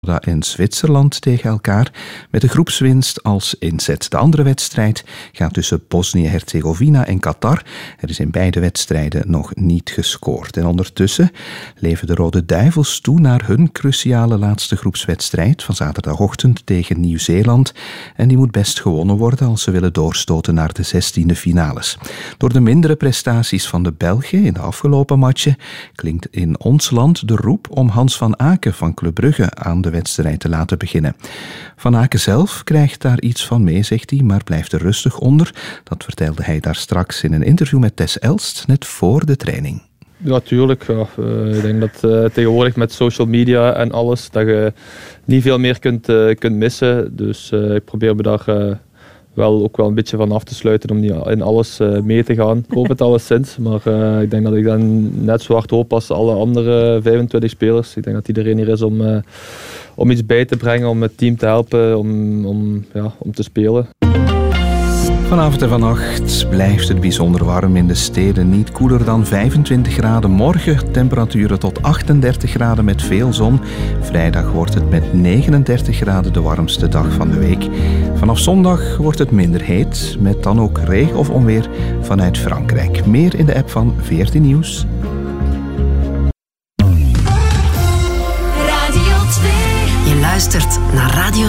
en Zwitserland tegen elkaar met de groepswinst als inzet. De andere wedstrijd gaat tussen Bosnië-Herzegovina en Qatar. Er is in beide wedstrijden nog niet gescoord. En ondertussen leven de Rode Duivels toe naar hun cruciale laatste groepswedstrijd van zaterdagochtend tegen Nieuw-Zeeland. En die moet best gewonnen worden als ze willen doorstoten naar de 16e finales. Door de mindere prestaties van de Belgen in de afgelopen matchen klinkt in ons land de roep om Hans van Aken van Club Brugge aan de wedstrijd te laten beginnen. Van Aken zelf krijgt daar iets van mee, zegt hij, maar blijft er rustig onder. Dat vertelde hij daar straks in een interview met Tess Elst, net voor de training. Ja, tuurlijk. Ja. Ik denk dat tegenwoordig met social media en alles, dat je niet veel meer kunt missen. Dus ik probeer me daar ook wel een beetje van af te sluiten om niet in alles mee te gaan. Ik hoop het alleszins, maar ik denk dat ik dan net zo hard hoop als alle andere 25 spelers. Ik denk dat iedereen hier is om iets bij te brengen, om het team te helpen, om te spelen. Vanavond en vannacht blijft het bijzonder warm in de steden. Niet koeler dan 25 graden. Morgen temperaturen tot 38 graden met veel zon. Vrijdag wordt het met 39 graden de warmste dag van de week. Vanaf zondag wordt het minder heet, met dan ook regen of onweer vanuit Frankrijk. Meer in de app van VRT Nieuws. Radio 2. Je luistert naar Radio